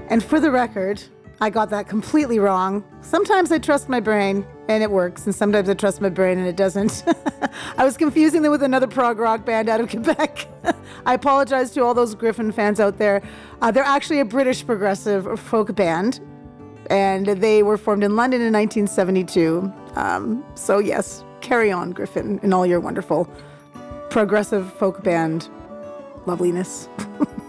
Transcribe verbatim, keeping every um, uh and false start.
And for the record, I got that completely wrong. Sometimes I trust my brain and it works, and sometimes I trust my brain and it doesn't. I was confusing them with another prog rock band out of Quebec. I apologize to all those Griffin fans out there. Uh, they're actually a British progressive folk band, and they were formed in London in nineteen seventy-two. Um, so yes, carry on, Griffin, in all your wonderful progressive folk band loveliness.